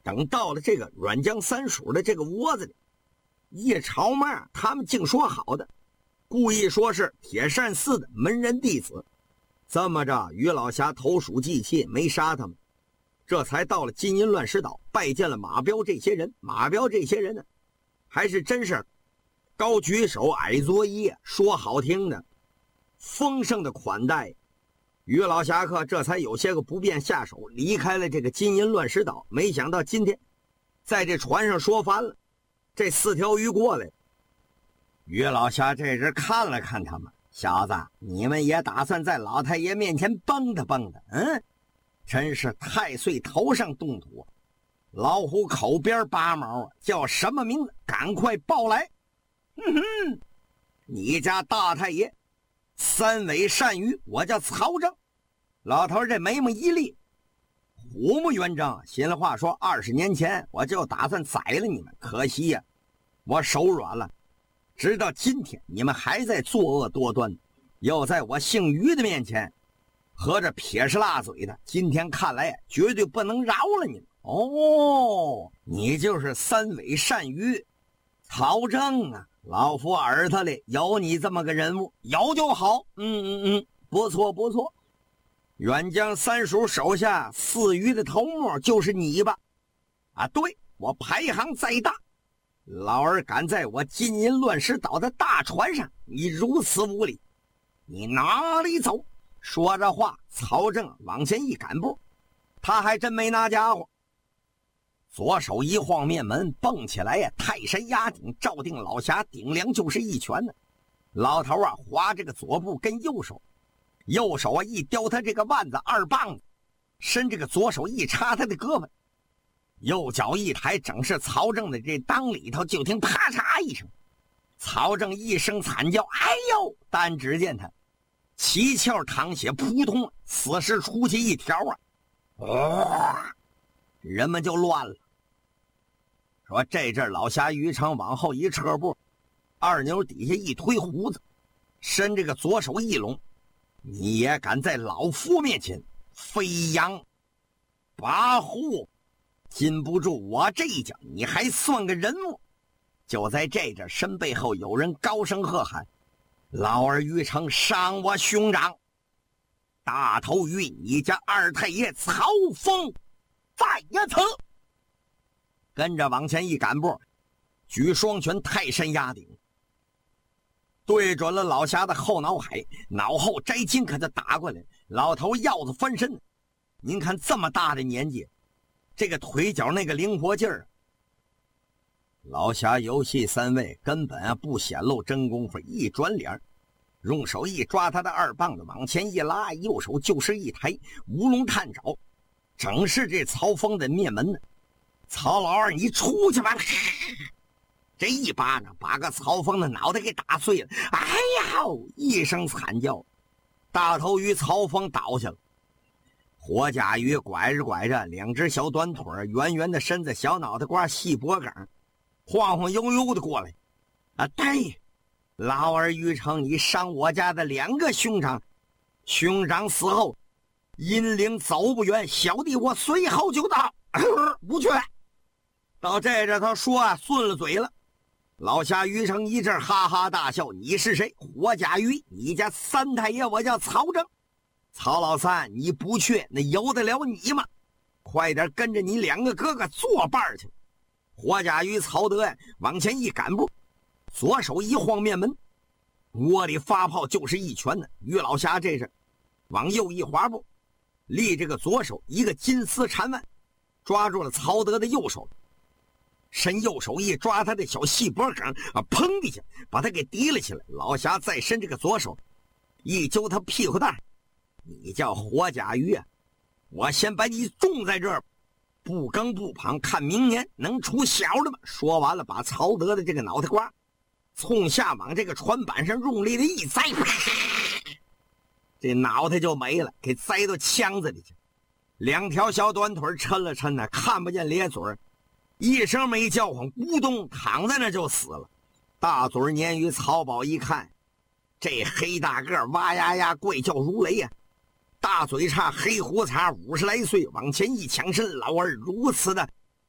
等到了这个阮江三叔的这个窝子里，一朝嘛，他们竟说好的，故意说是铁扇寺的门人弟子。这么着，于老侠投鼠忌器，没杀他们，这才到了金银乱石岛，拜见了马彪这些人。马彪这些人呢，还是真是高举手矮作揖，说好听的，丰盛的款待。于老侠客这才有些个不便下手，离开了这个金银乱石岛。没想到今天在这船上说翻了，这4条鱼过来。于老侠这时看了看他们，小子，你们也打算在老太爷面前蹦跶蹦跶？真是太岁头上动土，老虎口边拔毛，叫什么名字？赶快报来！你家大太爷三尾鳝鱼，我叫曹正。老头这眉毛一立，虎目圆睁，心里话说，20年前我就打算宰了你们，可惜呀，我手软了。直到今天，你们还在作恶多端，又在我姓于的面前合着撇是辣嘴的。今天看来绝对不能饶了你们。哦，你就是三尾鳝鱼曹正啊！老夫耳朵里有你这么个人物，有就好。不错不错。远江三叔手下4鱼的头目就是你吧？啊，对，我排行再大，老儿敢在我金银乱石岛的大船上，你如此无礼，你哪里走？说着话，曹正往前一赶步，他还真没拿家伙，左手一晃面门，蹦起来呀，泰山压顶，照定老侠顶梁就是一拳呢。老头啊，划这个左步跟右手啊一叼他这个腕子2棒子，伸这个左手一插他的胳膊，右脚一抬，整是曹正的这裆里头，就听啪嚓一声，曹正一声惨叫，哎呦！但只见他七窍淌血，扑通，死尸出去一条啊！人们就乱了，说这阵老侠于成往后一撤步，二牛底下一推胡子，伸这个左手一拢，你也敢在老夫面前飞扬跋扈，禁不住我这一脚，你还算个人物？就在这阵，身背后有人高声喝喊：老儿于成伤我兄长，大头鱼，你家二太爷曹峰在呀此！跟着往前一赶步，举双拳泰山压顶，对准了老侠的后脑海，脑后摘金可就打过来。老头腰子翻身，您看这么大的年纪，这个腿脚那个灵活劲儿，老侠游戏3位根本不显露真功夫，一转脸，用手一抓他的2棒子往前一拉，右手就是一抬，乌龙探爪，正是这曹峰的面门呢。曹老二，你出去吧！这一巴掌把个曹峰的脑袋给打碎了，哎呀！一声惨叫，大头鱼曹峰倒下了。活甲鱼拐着拐着，2只小短腿，圆圆的身子，小脑袋瓜，细脖梗，晃晃悠悠的过来。啊，对，老儿于成，你伤我家的2个兄长，兄长死后，阴灵走不远，小弟我随后就到。不去。到这阵他说啊，顺了嘴了。老侠于成一阵哈哈大笑：你是谁？活甲鱼，你家3太爷，我叫曹正。曹老三，你不去，那由得了你吗？快点跟着你2个哥哥作伴去。活甲鱼曹德往前一赶步，左手一晃面门，窝里发炮就是一拳呢。于老侠这是往右一滑步，立这个左手一个金丝缠腕，抓住了曹德的右手，伸右手一抓他的小细脖梗啊，砰一下把他给提了起来。老侠再伸这个左手一揪他屁股蛋，你叫活甲鱼啊，我先把你种在这儿，不耕不耘，看明年能出小的吗？说完了，把曹德的这个脑袋瓜冲下往这个船板上用力的一栽，这脑袋就没了，给栽到腔子里去。2条小短腿抻了抻呢，看不见咧嘴，一声没叫唤，咕咚躺在那就死了。大嘴鲶鱼曹宝一看，这黑大个哇呀呀怪叫如雷呀，大嘴叉黑胡茬50来岁，往前一抢身，老儿如此的